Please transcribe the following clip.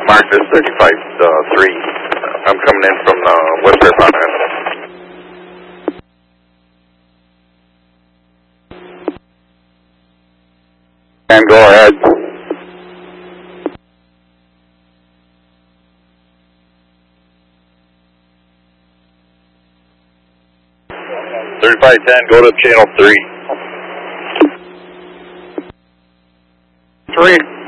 Mark, this is 35-3. I'm coming in from West Fairmont. And go ahead. Go to channel 3. 3.